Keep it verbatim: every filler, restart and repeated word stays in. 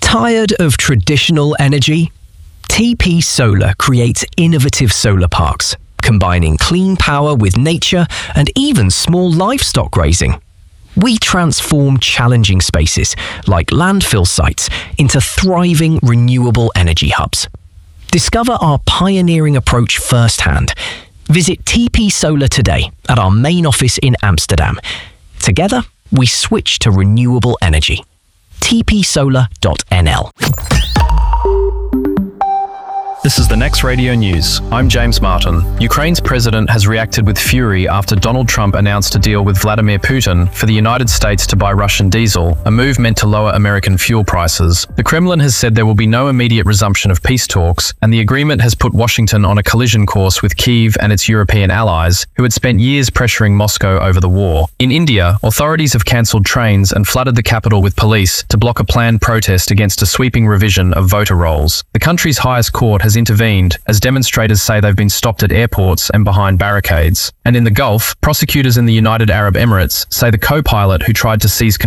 Tired of traditional energy? T P Solar creates innovative solar parks, combining clean power with nature and even small livestock grazing. We transform challenging spaces, like landfill sites, into thriving renewable energy hubs. Discover our pioneering approach firsthand. Visit T P Solar today at our main office in Amsterdam. Together, we switch to renewable energy. t p solar dot n l. This is the Next Radio News. I'm James Martin. Ukraine's president has reacted with fury after Donald Trump announced a deal with Vladimir Putin for the United States to buy Russian diesel, a move meant to lower American fuel prices. The Kremlin has said there will be no immediate resumption of peace talks, and the agreement has put Washington on a collision course with Kyiv and its European allies, who had spent years pressuring Moscow over the war. In India, authorities have cancelled trains and flooded the capital with police to block a planned protest against a sweeping revision of voter rolls. The country's highest court has intervened as demonstrators say they've been stopped at airports and behind barricades. And in the Gulf, prosecutors in the United Arab Emirates say the co-pilot who tried to seize